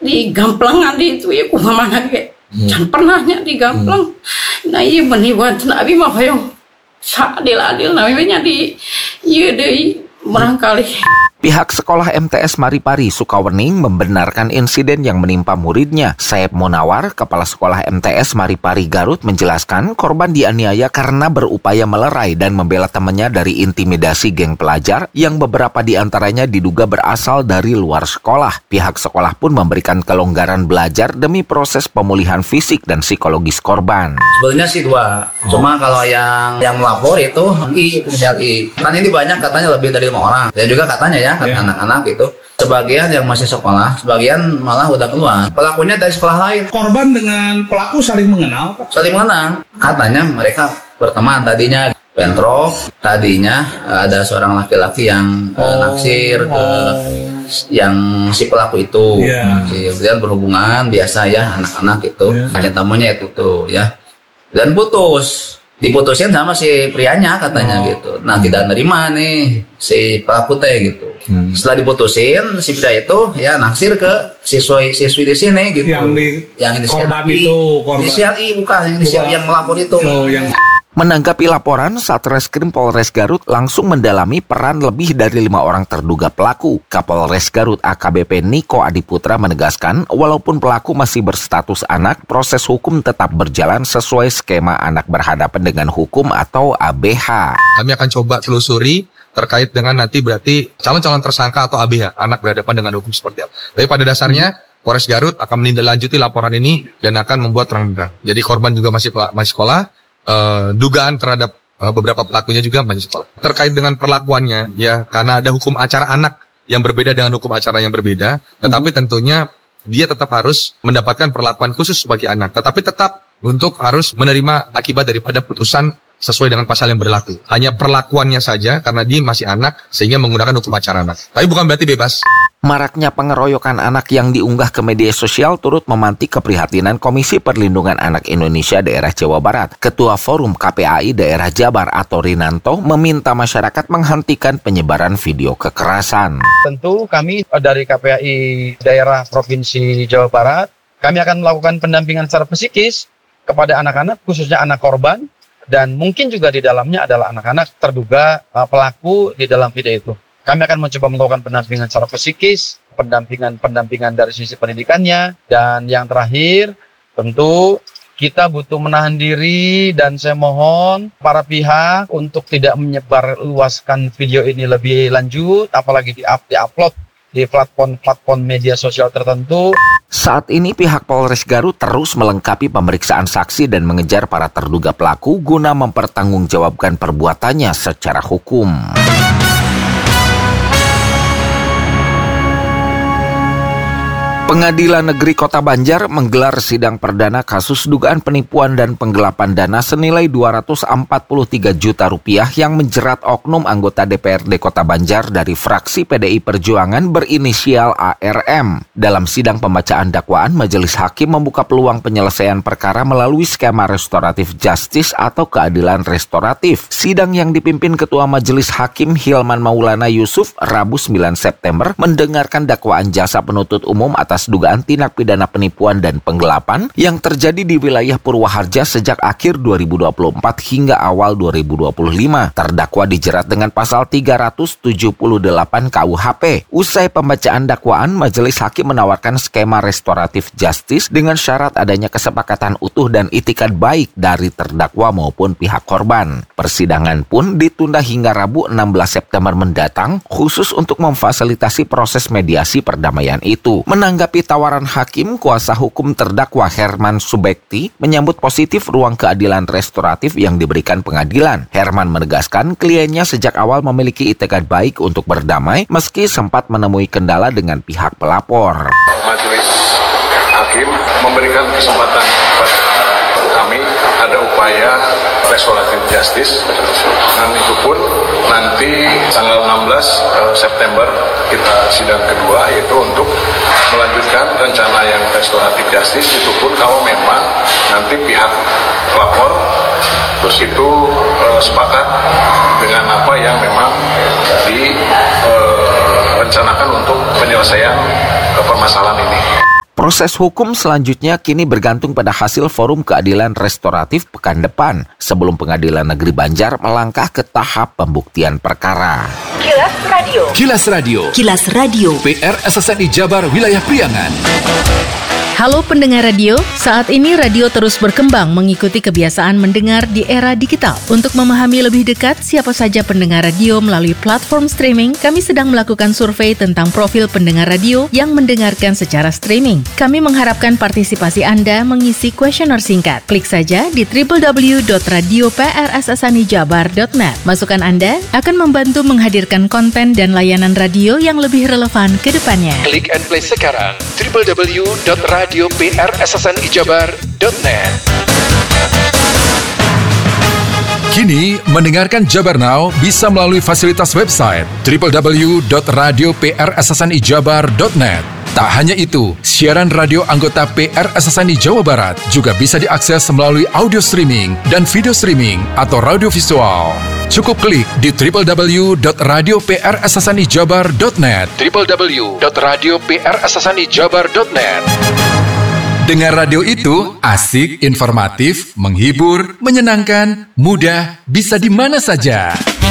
digamplangan di itu ya kumaha ge. Can pernahnya digamplang. Nah ieu meniwan abi mah hoyong sadil-adil namanya di ieu deui barangkali. Pihak sekolah MTS Maripari Sukawening membenarkan insiden yang menimpa muridnya. Saeb Munawar, Kepala Sekolah MTS Maripari Garut menjelaskan korban dianiaya karena berupaya melerai dan membela temannya dari intimidasi geng pelajar yang beberapa diantaranya diduga berasal dari luar sekolah. Pihak sekolah pun memberikan kelonggaran belajar demi proses pemulihan fisik dan psikologis korban. Sebenarnya sih dua, cuma kalau yang melapor itu inisial I. Kan ini banyak katanya lebih dari 5 orang. Dan juga katanya ya, anak-anak itu sebagian yang masih sekolah, sebagian malah udah keluar. Pelakunya dari sekolah lain. Korban dengan pelaku saling mengenal? Saling mengenal. Katanya mereka berteman tadinya. Bentrok, tadinya ada seorang laki-laki yang naksir ke yang si pelaku itu. Kemudian berhubungan biasa ya anak-anak itu. Ada tamunya itu tuh ya. Dan diputusin sama si prianya katanya gitu. Nah tidak nerima nih si pelaku teh gitu. Setelah diputusin si pria itu ya naksir ke siswi di sini gitu. Yang korban itu inisial I bukan yang melapor itu. Menanggapi laporan, Satreskrim Polres Garut langsung mendalami peran lebih dari 5 orang terduga pelaku. Kapolres Garut AKBP Niko Adiputra menegaskan, walaupun pelaku masih berstatus anak, proses hukum tetap berjalan sesuai skema anak berhadapan dengan hukum atau ABH. Kami akan coba telusuri terkait dengan nanti berarti calon-calon tersangka atau ABH, anak berhadapan dengan hukum seperti apa. Tapi pada dasarnya, Polres Garut akan menindaklanjuti laporan ini dan akan membuat terang-terang. Jadi korban juga masih sekolah. Dugaan terhadap beberapa pelakunya juga masih sekolah. Terkait dengan perlakuannya, ya karena ada hukum acara anak yang berbeda dengan hukum acara yang berbeda, tetapi tentunya dia tetap harus mendapatkan perlakuan khusus bagi anak, tetapi tetap untuk harus menerima akibat daripada putusan sesuai dengan pasal yang berlaku. Hanya perlakuannya saja karena dia masih anak sehingga menggunakan hukum acara anak. Tapi bukan berarti bebas. Maraknya pengeroyokan anak yang diunggah ke media sosial turut memantik keprihatinan Komisi Perlindungan Anak Indonesia Daerah Jawa Barat. Ketua Forum KPAI Daerah Jabar Ato Rinanto meminta masyarakat menghentikan penyebaran video kekerasan. Tentu kami dari KPAI Daerah Provinsi Jawa Barat, kami akan melakukan pendampingan secara psikis kepada anak-anak, khususnya anak korban, dan mungkin juga di dalamnya adalah anak-anak terduga pelaku di dalam video itu. Kami akan mencoba melakukan pendampingan secara psikis, pendampingan dari sisi pendidikannya, dan yang terakhir tentu kita butuh menahan diri dan saya mohon para pihak untuk tidak menyebar luaskan video ini lebih lanjut, apalagi di-upload di platform media sosial tertentu. Saat ini pihak Polres Garut terus melengkapi pemeriksaan saksi dan mengejar para terduga pelaku guna mempertanggungjawabkan perbuatannya secara hukum. Pengadilan Negeri Kota Banjar menggelar sidang perdana kasus dugaan penipuan dan penggelapan dana senilai 243 juta rupiah yang menjerat oknum anggota DPRD Kota Banjar dari fraksi PDI Perjuangan berinisial ARM. Dalam sidang pembacaan dakwaan, Majelis Hakim membuka peluang penyelesaian perkara melalui skema restoratif justice atau keadilan restoratif. Sidang yang dipimpin Ketua Majelis Hakim Hilman Maulana Yusuf Rabu 9 September mendengarkan dakwaan jasa penuntut umum atas dugaan tindak pidana penipuan dan penggelapan yang terjadi di wilayah Purwaharja sejak akhir 2024 hingga awal 2025. Terdakwa dijerat dengan pasal 378 KUHP. Usai pembacaan dakwaan, Majelis Hakim menawarkan skema restoratif justice dengan syarat adanya kesepakatan utuh dan itikat baik dari terdakwa maupun pihak korban. Persidangan pun ditunda hingga Rabu 16 September mendatang khusus untuk memfasilitasi proses mediasi perdamaian itu. Menanggapi tawaran hakim, kuasa hukum terdakwa Herman Subekti menyambut positif ruang keadilan restoratif yang diberikan pengadilan. Herman menegaskan kliennya sejak awal memiliki itikat baik untuk berdamai meski sempat menemui kendala dengan pihak pelapor. Majelis Hakim memberikan kesempatan kepada kami ada upaya restoratif justice dan itu pun nanti tanggal 16 September kita sidang kedua yaitu untuk melanjutkan rencana yang restoratif justice itu pun kalau memang nanti pihak pelapor terus itu sepakat dengan apa yang memang direncanakan untuk penyelesaian permasalahan ini. Proses hukum selanjutnya kini bergantung pada hasil Forum Keadilan Restoratif pekan depan sebelum Pengadilan Negeri Banjar melangkah ke tahap pembuktian perkara. Kilas Radio. Kilas Radio. Kilas Radio. PR SSNI Jabar Wilayah Priangan. Halo pendengar radio, saat ini radio terus berkembang mengikuti kebiasaan mendengar di era digital. Untuk memahami lebih dekat siapa saja pendengar radio melalui platform streaming, kami sedang melakukan survei tentang profil pendengar radio yang mendengarkan secara streaming. Kami mengharapkan partisipasi Anda mengisi kuesioner singkat. Klik saja di www.radioprssanijabar.net. Masukan Anda akan membantu menghadirkan konten dan layanan radio yang lebih relevan ke depannya. Klik and play sekarang www.radioprssanijabar.net. Kini, mendengarkan Jabar Now bisa melalui fasilitas website www.radioprssanijabar.net. Tak hanya itu, siaran radio anggota PRSSNI Jawa Barat juga bisa diakses melalui audio streaming dan video streaming atau radio visual. Cukup klik di www.radioprssanijabar.net www.radioprssanijabar.net. Dengar radio itu asik, informatif, menghibur, menyenangkan, mudah, bisa di mana saja.